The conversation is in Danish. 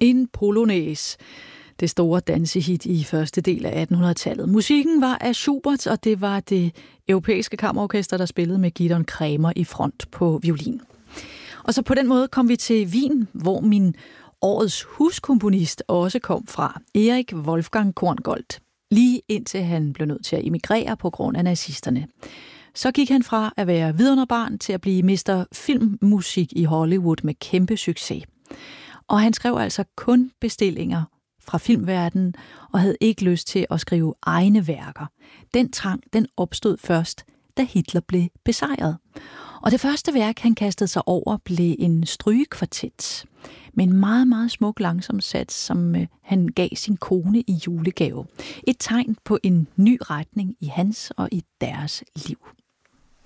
En polonaise. Det store dansehit i første del af 1800-tallet. Musikken var af Schubert, og det var det europæiske kammerorkester, der spillede med Gidon Kremer i front på violin. Og så på den måde kom vi til Wien, hvor min årets huskomponist også kom fra, Erik Wolfgang Korngold, lige indtil han blev nødt til at emigrere på grund af nazisterne. Så gik han fra at være vidunderbarn til at blive mester filmmusik i Hollywood med kæmpe succes. Og han skrev altså kun bestillinger fra filmverdenen og havde ikke lyst til at skrive egne værker. Den trang, den opstod først, da Hitler blev besejret. Og det første værk, han kastede sig over, blev en strygekvartet med en meget, meget smuk langsom sats, som han gav sin kone i julegave. Et tegn på en ny retning i hans og i deres liv.